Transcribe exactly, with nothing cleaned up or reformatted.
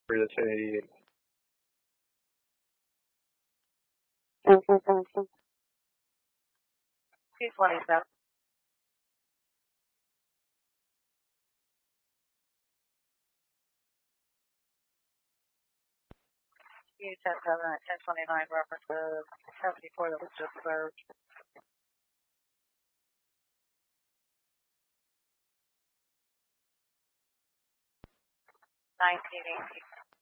for the ten eighty-eight. two twenty-seven. U ten seven at ten twenty-nine references seventy-four that was just served. nineteen eighteen.